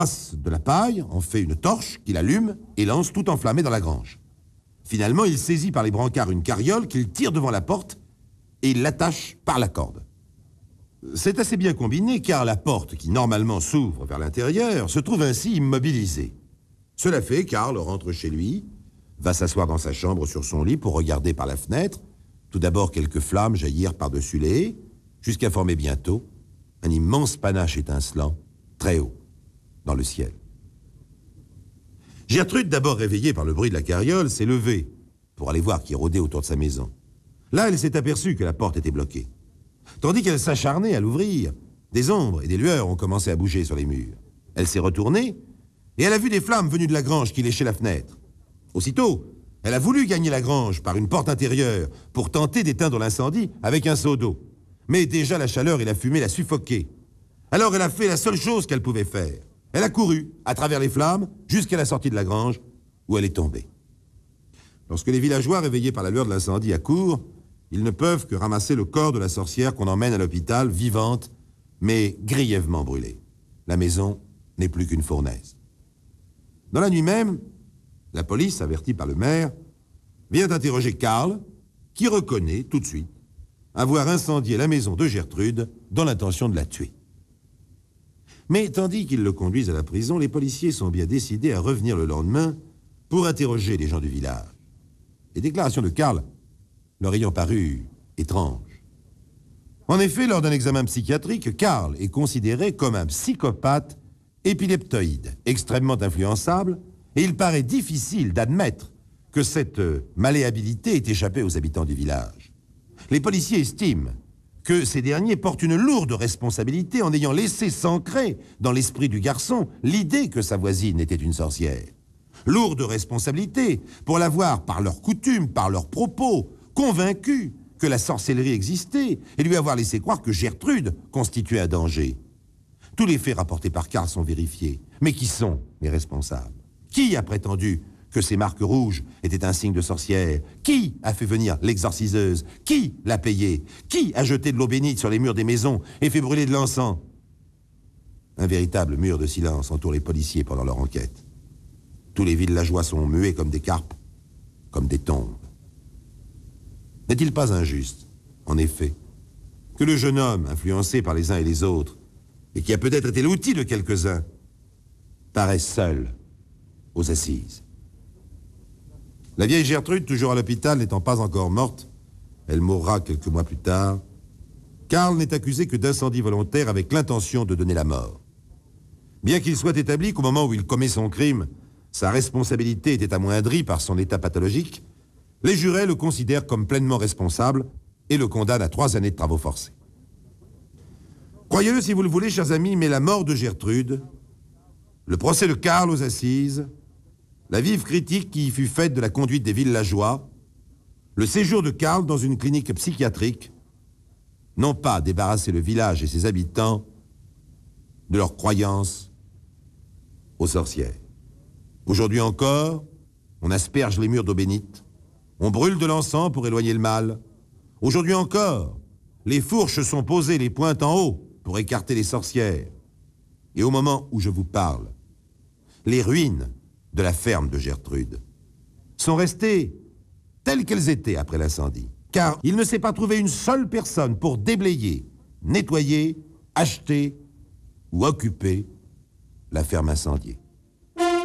passe de la paille, en fait une torche qu'il allume et lance tout enflammé dans la grange. Finalement, il saisit par les brancards une carriole qu'il tire devant la porte et il l'attache par la corde. C'est assez bien combiné car la porte, qui normalement s'ouvre vers l'intérieur, se trouve ainsi immobilisée. Cela fait, Karl rentre chez lui, va s'asseoir dans sa chambre sur son lit pour regarder par la fenêtre, tout d'abord quelques flammes jaillir par-dessus les haies, jusqu'à former bientôt un immense panache étincelant, très haut, dans le ciel. Gertrude, d'abord réveillée par le bruit de la carriole, s'est levée pour aller voir qui rôdait autour de sa maison. Là, elle s'est aperçue que la porte était bloquée. Tandis qu'elle s'acharnait à l'ouvrir, des ombres et des lueurs ont commencé à bouger sur les murs. Elle s'est retournée et elle a vu des flammes venues de la grange qui léchaient la fenêtre. Aussitôt, elle a voulu gagner la grange par une porte intérieure pour tenter d'éteindre l'incendie avec un seau d'eau. Mais déjà la chaleur et la fumée la suffoquaient. Alors elle a fait la seule chose qu'elle pouvait faire. Elle a couru à travers les flammes jusqu'à la sortie de la grange où elle est tombée. Lorsque les villageois, réveillés par la lueur de l'incendie, accourent, ils ne peuvent que ramasser le corps de la sorcière qu'on emmène à l'hôpital, vivante, mais grièvement brûlée. La maison n'est plus qu'une fournaise. Dans la nuit même, la police, avertie par le maire, vient interroger Karl, qui reconnaît tout de suite avoir incendié la maison de Gertrude dans l'intention de la tuer. Mais tandis qu'ils le conduisent à la prison, les policiers sont bien décidés à revenir le lendemain pour interroger les gens du village. Les déclarations de Karl leur ayant paru étranges. En effet, lors d'un examen psychiatrique, Karl est considéré comme un psychopathe épileptoïde, extrêmement influençable, et il paraît difficile d'admettre que cette malléabilité ait échappé aux habitants du village. Les policiers estiment que ces derniers portent une lourde responsabilité en ayant laissé s'ancrer dans l'esprit du garçon l'idée que sa voisine était une sorcière. Lourde responsabilité pour l'avoir, par leurs coutumes, par leurs propos, convaincu que la sorcellerie existait et lui avoir laissé croire que Gertrude constituait un danger. Tous les faits rapportés par Karl sont vérifiés. Mais qui sont les responsables? Qui a prétendu que ces marques rouges étaient un signe de sorcière? Qui a fait venir l'exorciseuse? Qui l'a payée? Qui a jeté de l'eau bénite sur les murs des maisons et fait brûler de l'encens? Un véritable mur de silence entoure les policiers pendant leur enquête. Tous les villageois sont muets comme des carpes, comme des tombes. N'est-il pas injuste, en effet, que le jeune homme, influencé par les uns et les autres, et qui a peut-être été l'outil de quelques-uns, paraisse seul aux assises? La vieille Gertrude, toujours à l'hôpital, n'étant pas encore morte, elle mourra quelques mois plus tard, Karl n'est accusé que d'incendie volontaire avec l'intention de donner la mort. Bien qu'il soit établi qu'au moment où il commet son crime, sa responsabilité était amoindrie par son état pathologique, les jurés le considèrent comme pleinement responsable et le condamnent à 3 années de travaux forcés. Croyez-le si vous le voulez, chers amis, mais la mort de Gertrude, le procès de Karl aux assises, la vive critique qui y fut faite de la conduite des villageois, le séjour de Karl dans une clinique psychiatrique, n'ont pas débarrassé le village et ses habitants de leur croyance aux sorcières. Aujourd'hui encore, on asperge les murs d'eau bénite, on brûle de l'encens pour éloigner le mal. Aujourd'hui encore, les fourches sont posées les pointes en haut pour écarter les sorcières. Et au moment où je vous parle, les ruines de la ferme de Gertrude sont restées telles qu'elles étaient après l'incendie. Car il ne s'est pas trouvé une seule personne pour déblayer, nettoyer, acheter ou occuper la ferme incendiée.